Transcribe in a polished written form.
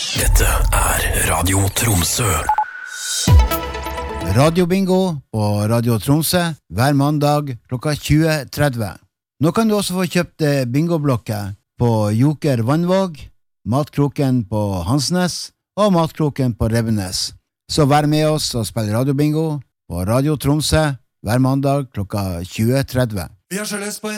Dette Radio Tromsø. Radiobingo på Radio Tromsø hver mandag klokka 20:30. Nå kan du også få kjøpt bingoblokker på Joker Vannvåg, Matkroken på Hansnes og Matkroken på Rebbenes. Så vær med oss og spill radiobingo på Radio Tromsø hver mandag klokka 20:30. Vi har så lyst på